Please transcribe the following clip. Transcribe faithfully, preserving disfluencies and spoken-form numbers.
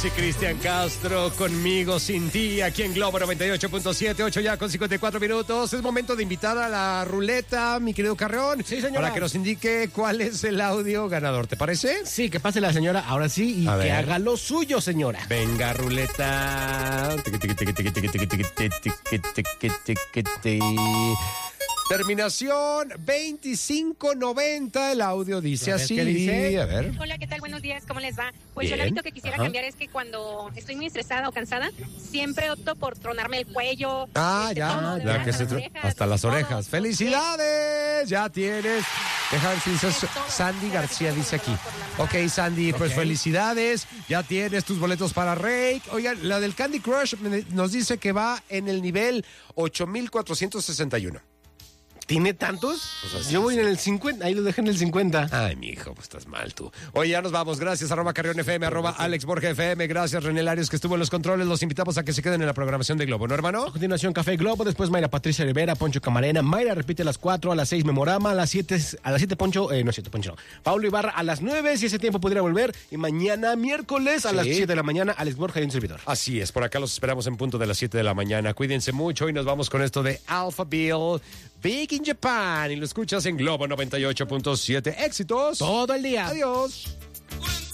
Sí, Cristian Castro, conmigo, sin ti, aquí en Globo noventa y ocho punto siete, ocho ya con cincuenta y cuatro minutos. Es momento de invitar a la ruleta, mi querido Carreón. Sí, señora. Para que nos indique cuál es el audio ganador, ¿te parece? Sí, que pase la señora ahora sí y A que ver. haga lo suyo, señora. Venga, ruleta. Tiqui, tiqui, tiqui, tiqui, tiqui, tiqui, tiqui, tiqui, tiqui, tiqui, tiqui. Terminación veinticinco noventa. El audio dice A ver, así. ¿qué dice? A ver. Hola, ¿qué tal? Buenos días, ¿cómo les va? Pues Bien. yo lo único que quisiera Ajá. cambiar es que cuando estoy muy estresada o cansada, siempre opto por tronarme el cuello. Ah, este, ya, todo, de ya verdad, que se las tro- orejas, hasta las todo. orejas. ¡Felicidades! Ya tienes. Deja ver si dice Es todo. Sandy García, dice aquí. Ok, Sandy, pues Ok. felicidades. Ya tienes tus boletos para Rake. Oigan, la del Candy Crush me- nos dice que va en el nivel ocho mil cuatrocientos sesenta y uno. ¿Tiene tantos? Pues así Yo voy es. en el cincuenta, ahí lo dejé en el cincuenta. Ay, mi hijo, pues estás mal tú. Oye, ya nos vamos. Gracias, arroba Carrión F M, arroba Alex Borja F M. Gracias, René Larios, que estuvo en los controles. Los invitamos a que se queden en la programación de Globo, ¿no, hermano? A continuación, Café Globo, después Mayra Patricia Rivera, Poncho Camarena. Mayra repite a las cuatro, a las seis Memorama, a las siete, a las siete Poncho, eh, no es cierto, Poncho no. Paulo Ibarra a las nueve, si ese tiempo pudiera volver. Y mañana, miércoles, a Sí. las siete de la mañana, Alex Borja y un servidor. Así es, por acá los esperamos en punto de las siete de la mañana. Cuídense mucho y nos vamos con esto de Alphaville, Big in Japan. Y lo escuchas en Globo noventa y ocho punto siete. Éxitos. Todo el día. Adiós.